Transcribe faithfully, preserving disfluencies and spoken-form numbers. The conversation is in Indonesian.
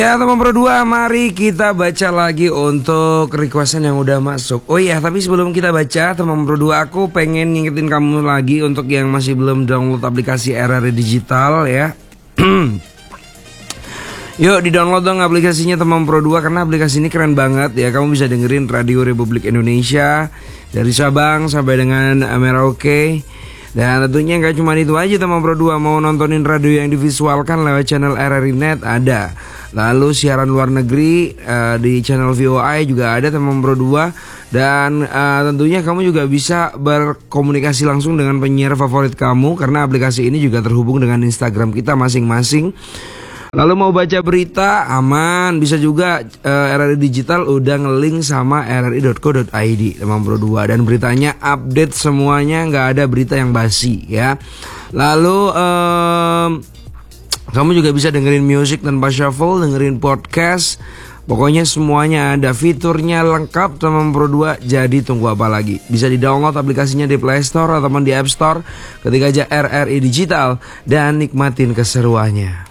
Ya teman Pro dua, mari kita baca lagi untuk requestan yang udah masuk. Oh iya, tapi sebelum kita baca teman Pro dua, aku pengen ngingetin kamu lagi untuk yang masih belum download aplikasi R R I Digital ya. Yuk di download dong aplikasinya teman Pro dua, karena aplikasi ini keren banget ya. Kamu bisa dengerin Radio Republik Indonesia dari Sabang sampai dengan Merauke. Dan tentunya nggak cuma itu aja teman Pro dua, mau nontonin radio yang divisualkan lewat channel R R I Net ada. Lalu siaran luar negeri uh, di channel V O I juga ada teman Pro dua. Dan uh, tentunya kamu juga bisa berkomunikasi langsung dengan penyiar favorit kamu, karena aplikasi ini juga terhubung dengan Instagram kita masing-masing. Lalu mau baca berita aman, bisa juga uh, R R I Digital udah ngelink sama r r i dot co dot i d teman Pro dua, dan beritanya update semuanya, nggak ada berita yang basi ya. Lalu um, kamu juga bisa dengerin musik tanpa shuffle, dengerin podcast. Pokoknya semuanya ada, fiturnya lengkap teman Pro dua. Jadi tunggu apa lagi? Bisa di-download aplikasinya di Play Store ataupun di App Store. Ketik aja R R I Digital dan nikmatin keseruannya.